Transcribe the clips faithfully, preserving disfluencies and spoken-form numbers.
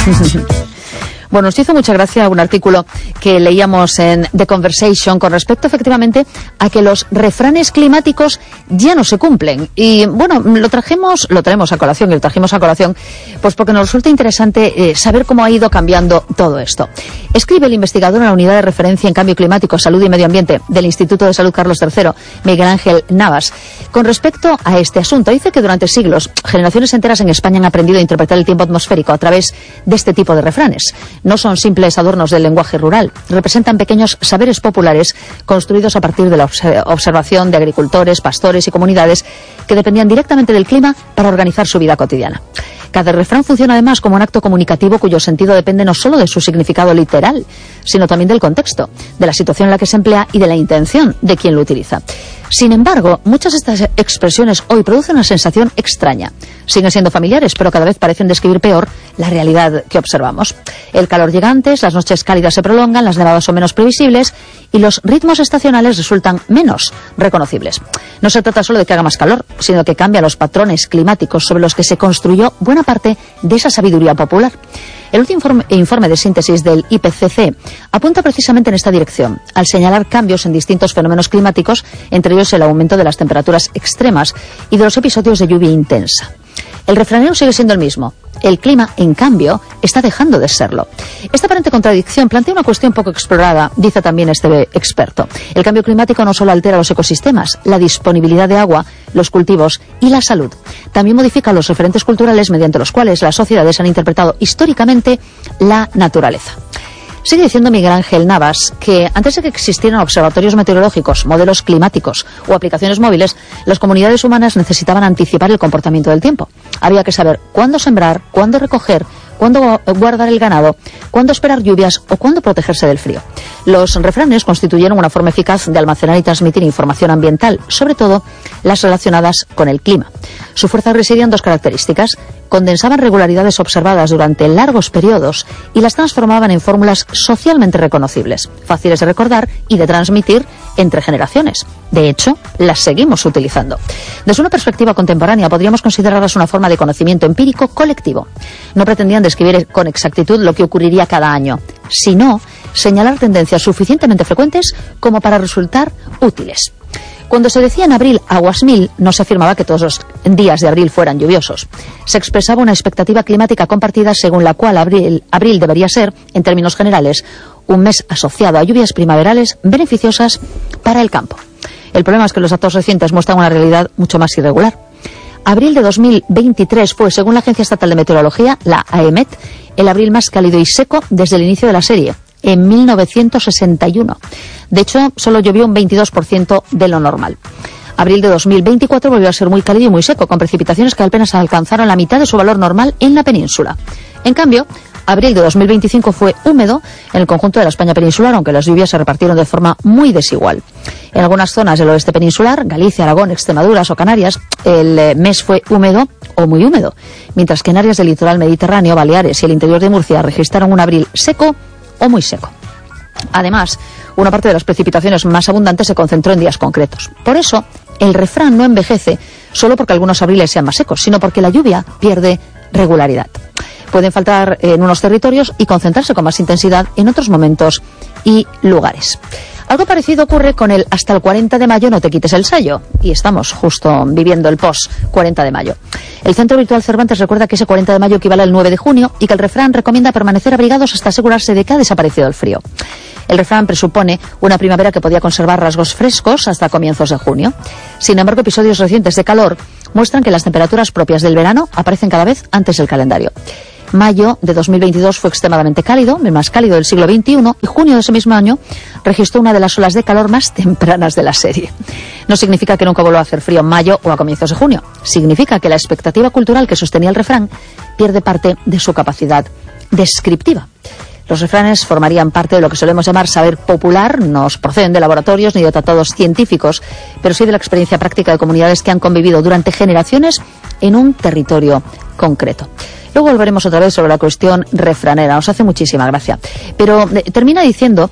Bueno, nos hizo mucha gracia un artículo que leíamos en The Conversation con respecto efectivamente a que los refranes climáticos ya no se cumplen. Y bueno, lo trajimos, lo traemos a colación y lo trajimos a colación pues porque nos resulta interesante eh, saber cómo ha ido cambiando todo esto. Escribe el investigador en la unidad de referencia en cambio climático, salud y medio ambiente del Instituto de Salud Carlos tercero, Miguel Ángel Navas, con respecto a este asunto. Dice que durante siglos, generaciones enteras en España han aprendido a interpretar el tiempo atmosférico a través de este tipo de refranes. No son simples adornos del lenguaje rural, representan pequeños saberes populares construidos a partir de la observación de agricultores, pastores y comunidades que dependían directamente del clima para organizar su vida cotidiana. Cada refrán funciona además como un acto comunicativo cuyo sentido depende no solo de su significado literal, sino también del contexto, de la situación en la que se emplea y de la intención de quien lo utiliza. Sin embargo, muchas de estas expresiones hoy producen una sensación extraña. Siguen siendo familiares, pero cada vez parecen describir peor la realidad que observamos. El calor llega antes, las noches cálidas se prolongan, las nevadas son menos previsibles y los ritmos estacionales resultan menos reconocibles. No se trata solo de que haga más calor, sino que cambia los patrones climáticos sobre los que se construyó buena parte de esa sabiduría popular. El último informe, informe de síntesis del I P C C apunta precisamente en esta dirección, al señalar cambios en distintos fenómenos climáticos, entre ellos el aumento de las temperaturas extremas y de los episodios de lluvia intensa. El refranero sigue siendo el mismo. El clima, en cambio, está dejando de serlo. Esta aparente contradicción plantea una cuestión poco explorada, dice también este experto. El cambio climático no solo altera los ecosistemas, la disponibilidad de agua, los cultivos y la salud. También modifica los referentes culturales mediante los cuales las sociedades han interpretado históricamente la naturaleza. Sigue diciendo Miguel Ángel Navas que antes de que existieran observatorios meteorológicos, modelos climáticos o aplicaciones móviles, las comunidades humanas necesitaban anticipar el comportamiento del tiempo. Había que saber cuándo sembrar, cuándo recoger, cuándo guardar el ganado, cuándo esperar lluvias o cuándo protegerse del frío. Los refranes constituyeron una forma eficaz de almacenar y transmitir información ambiental, sobre todo las relacionadas con el clima. Su fuerza residía en dos características: condensaban regularidades observadas durante largos periodos y las transformaban en fórmulas socialmente reconocibles, fáciles de recordar y de transmitir entre generaciones. De hecho, las seguimos utilizando. Desde una perspectiva contemporánea podríamos considerarlas una forma de conocimiento empírico colectivo. No pretendían describir con exactitud lo que ocurriría cada año, sino señalar tendencias suficientemente frecuentes como para resultar útiles. Cuando se decía en abril aguas mil, no se afirmaba que todos los días de abril fueran lluviosos. Se expresaba una expectativa climática compartida según la cual abril, abril debería ser, en términos generales, un mes asociado a lluvias primaverales beneficiosas para el campo. El problema es que los datos recientes muestran una realidad mucho más irregular. Abril de dos mil veintitrés fue, según la Agencia Estatal de Meteorología, la A E M E T, el abril más cálido y seco desde el inicio de la serie, en mil novecientos sesenta y uno. De hecho, solo llovió un veintidós por ciento de lo normal. Abril de dos mil veinticuatro volvió a ser muy cálido y muy seco, con precipitaciones que apenas alcanzaron la mitad de su valor normal en la península. En cambio, abril de dos mil veinticinco fue húmedo en el conjunto de la España peninsular, aunque las lluvias se repartieron de forma muy desigual. En algunas zonas del oeste peninsular, Galicia, Aragón, Extremadura o Canarias, el mes fue húmedo o muy húmedo, mientras que en áreas del litoral mediterráneo, Baleares y el interior de Murcia registraron un abril seco o muy seco. Además, una parte de las precipitaciones más abundantes se concentró en días concretos. Por eso, el refrán no envejece solo porque algunos abriles sean más secos, sino porque la lluvia pierde regularidad. Pueden faltar en unos territorios y concentrarse con más intensidad en otros momentos y lugares. Algo parecido ocurre con el hasta el cuarenta de mayo no te quites el sayo, y estamos justo viviendo el post cuarenta de mayo. El Centro Virtual Cervantes recuerda que ese cuarenta de mayo equivale al nueve de junio y que el refrán recomienda permanecer abrigados hasta asegurarse de que ha desaparecido el frío. El refrán presupone una primavera que podía conservar rasgos frescos hasta comienzos de junio. Sin embargo, episodios recientes de calor muestran que las temperaturas propias del verano aparecen cada vez antes del calendario. Mayo de dos mil veintidós fue extremadamente cálido, el más cálido del siglo veintiuno, y junio de ese mismo año registró una de las olas de calor más tempranas de la serie. No significa que nunca vuelva a hacer frío en mayo o a comienzos de junio. Significa que la expectativa cultural que sostenía el refrán pierde parte de su capacidad descriptiva. Los refranes formarían parte de lo que solemos llamar saber popular, no proceden de laboratorios ni de tratados científicos, pero sí de la experiencia práctica de comunidades que han convivido durante generaciones en un territorio concreto. Luego volveremos otra vez sobre la cuestión refranera, nos hace muchísima gracia. Pero eh, termina diciendo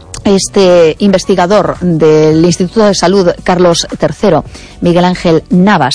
este investigador del Instituto de Salud Carlos tercero, Miguel Ángel Navas,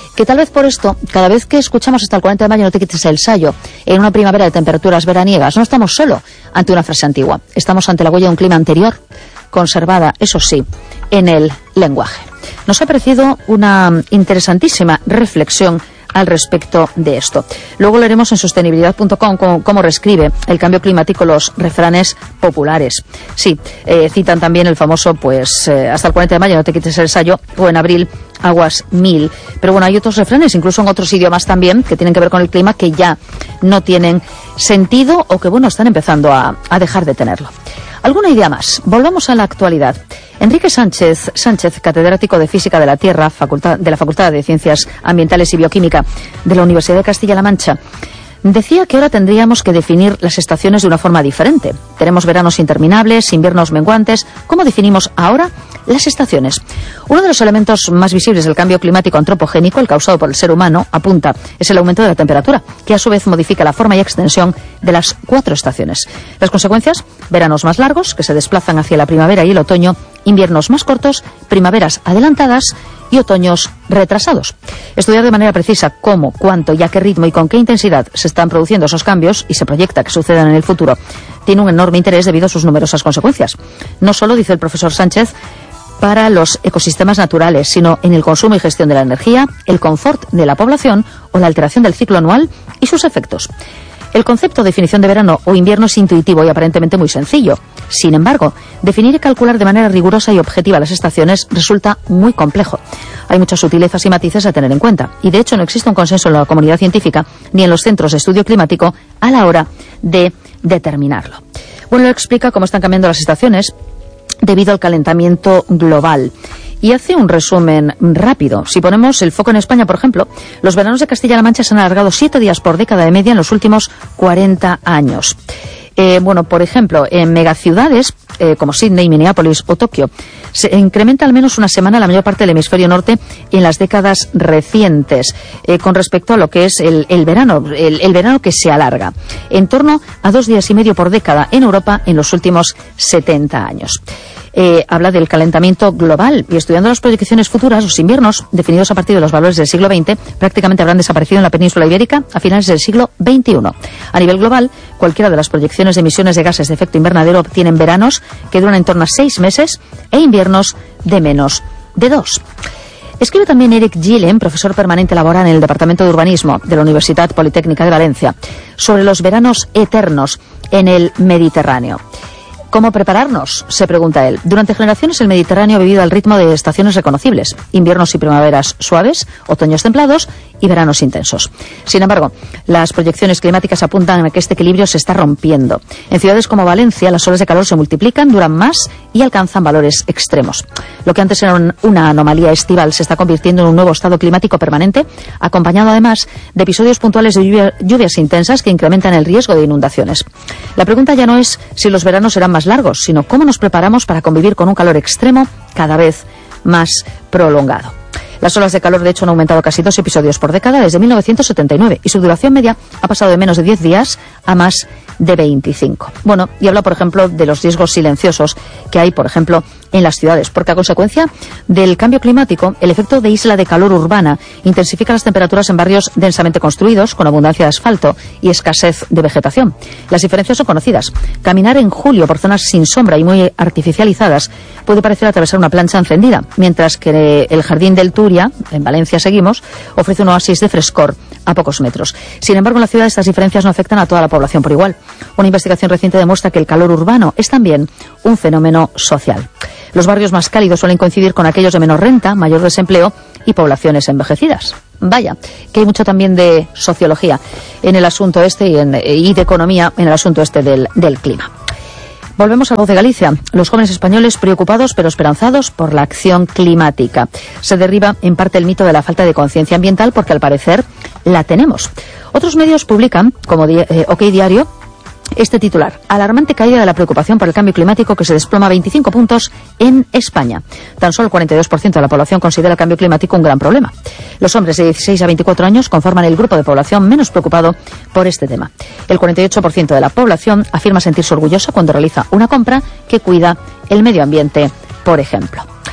que tal vez por esto, cada vez que escuchamos hasta el cuarenta de mayo no te quites el sayo, en una primavera de temperaturas veraniegas, no estamos solo ante una frase antigua, estamos ante la huella de un clima anterior, conservada, eso sí, en el lenguaje. Nos ha parecido una interesantísima reflexión al respecto de esto. Luego leeremos en sostenibilidad punto com cómo, cómo reescribe el cambio climático los refranes populares. Sí, eh, citan también el famoso, pues, eh, hasta el cuarenta de mayo no te quites el sayo, o en abril aguas mil. Pero bueno, hay otros refranes, incluso en otros idiomas también, que tienen que ver con el clima, que ya no tienen sentido o que, bueno, están empezando a, a dejar de tenerlo. ¿Alguna idea más? Volvamos a la actualidad. Enrique Sánchez, Sánchez, catedrático de Física de la Tierra, facultad, de la Facultad de Ciencias Ambientales y Bioquímica de la Universidad de Castilla-La Mancha, decía que ahora tendríamos que definir las estaciones de una forma diferente. Tenemos veranos interminables, inviernos menguantes. ¿Cómo definimos ahora las estaciones? Uno de los elementos más visibles del cambio climático antropogénico, el causado por el ser humano, apunta, es el aumento de la temperatura, que a su vez modifica la forma y extensión de las cuatro estaciones. Las consecuencias: veranos más largos, que se desplazan hacia la primavera y el otoño, inviernos más cortos, primaveras adelantadas y otoños retrasados. Estudiar de manera precisa cómo, cuánto y a qué ritmo y con qué intensidad se están produciendo esos cambios y se proyecta que sucedan en el futuro tiene un enorme interés debido a sus numerosas consecuencias. No solo, dice el profesor Sánchez, para los ecosistemas naturales, sino en el consumo y gestión de la energía, el confort de la población o la alteración del ciclo anual y sus efectos. El concepto de definición de verano o invierno es intuitivo y aparentemente muy sencillo. Sin embargo, definir y calcular de manera rigurosa y objetiva las estaciones resulta muy complejo. Hay muchas sutilezas y matices a tener en cuenta, y de hecho no existe un consenso en la comunidad científica ni en los centros de estudio climático a la hora de determinarlo. Bueno, lo explica cómo están cambiando las estaciones debido al calentamiento global. Y hace un resumen rápido. Si ponemos el foco en España, por ejemplo, los veranos de Castilla-La Mancha se han alargado siete días por década de media en los últimos cuarenta años. Eh, bueno, por ejemplo, en megaciudades eh, como Sydney, Minneapolis o Tokio, se incrementa al menos una semana la mayor parte del hemisferio norte en las décadas recientes, eh, con respecto a lo que es el, el verano, el, el verano que se alarga, en torno a dos días y medio por década en Europa en los últimos setenta años. Eh, habla del calentamiento global y estudiando las proyecciones futuras, los inviernos, definidos a partir de los valores del siglo veinte, prácticamente habrán desaparecido en la península ibérica a finales del siglo veintiuno. A nivel global, cualquiera de las proyecciones de emisiones de gases de efecto invernadero tienen veranos que duran en torno a seis meses e inviernos de menos de dos. Escribe también Eric Gillen, profesor permanente laboral en el Departamento de Urbanismo de la Universidad Politécnica de Valencia, sobre los veranos eternos en el Mediterráneo. ¿Cómo prepararnos?, se pregunta él. Durante generaciones el Mediterráneo ha vivido al ritmo de estaciones reconocibles, inviernos y primaveras suaves, otoños templados y veranos intensos. Sin embargo, las proyecciones climáticas apuntan a que este equilibrio se está rompiendo. En ciudades como Valencia, las olas de calor se multiplican, duran más y alcanzan valores extremos. Lo que antes era un, una anomalía estival se está convirtiendo en un nuevo estado climático permanente, acompañado además de episodios puntuales de lluvia, lluvias intensas que incrementan el riesgo de inundaciones. La pregunta ya no es si los veranos serán más largos, sino cómo nos preparamos para convivir con un calor extremo cada vez más prolongado. Las olas de calor, de hecho, han aumentado casi dos episodios por década desde mil novecientos setenta y nueve y su duración media ha pasado de menos de diez días a más de veinticinco. Bueno, y habla, por ejemplo, de los riesgos silenciosos que hay, por ejemplo, en las ciudades, porque a consecuencia del cambio climático, el efecto de isla de calor urbana intensifica las temperaturas en barrios densamente construidos, con abundancia de asfalto y escasez de vegetación. Las diferencias son conocidas. Caminar en julio por zonas sin sombra y muy artificializadas puede parecer atravesar una plancha encendida, mientras que el Jardín del Turia, en Valencia seguimos, ofrece un oasis de frescor a pocos metros. Sin embargo, en la ciudad estas diferencias no afectan a toda la población por igual. Una investigación reciente demuestra que el calor urbano es también un fenómeno social. Los barrios más cálidos suelen coincidir con aquellos de menor renta, mayor desempleo y poblaciones envejecidas. Vaya, que hay mucho también de sociología en el asunto este y, en, y de economía en el asunto este del, del clima. Volvemos a La Voz de Galicia. Los jóvenes españoles preocupados pero esperanzados por la acción climática. Se derriba en parte el mito de la falta de conciencia ambiental porque al parecer la tenemos. Otros medios publican, como eh, OK Diario, este titular: alarmante caída de la preocupación por el cambio climático que se desploma veinticinco puntos en España. Tan solo el cuarenta y dos por ciento de la población considera el cambio climático un gran problema. Los hombres de dieciséis a veinticuatro años conforman el grupo de población menos preocupado por este tema. El cuarenta y ocho por ciento de la población afirma sentirse orgullosa cuando realiza una compra que cuida el medio ambiente, por ejemplo.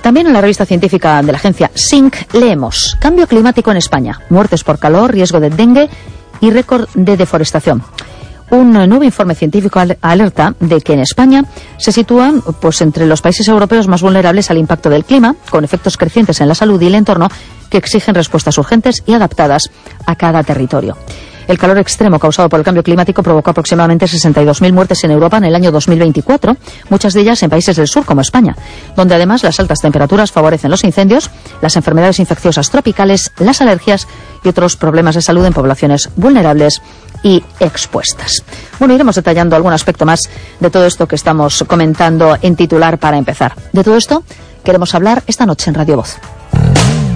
También en la revista científica de la agencia S I N C leemos: cambio climático en España, muertes por calor, riesgo de dengue y récord de deforestación. Un nuevo informe científico alerta de que en España se sitúan pues, entre los países europeos más vulnerables al impacto del clima, con efectos crecientes en la salud y el entorno que exigen respuestas urgentes y adaptadas a cada territorio. El calor extremo causado por el cambio climático provocó aproximadamente sesenta y dos mil muertes en Europa en el año dos mil veinticuatro, muchas de ellas en países del sur como España, donde además las altas temperaturas favorecen los incendios, las enfermedades infecciosas tropicales, las alergias y otros problemas de salud en poblaciones vulnerables y expuestas. Bueno, iremos detallando algún aspecto más de todo esto que estamos comentando en titular para empezar. De todo esto queremos hablar esta noche en Radio Voz.